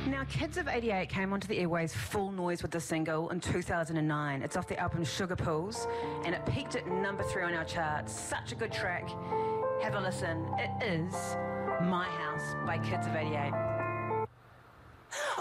Now, Kids of 88 came onto the airways full noise with the single in 2009. It's off the album Sugar Pools, and it peaked at number 3 on our charts. Such a good track. Have a listen. It is My House by Kids of 88.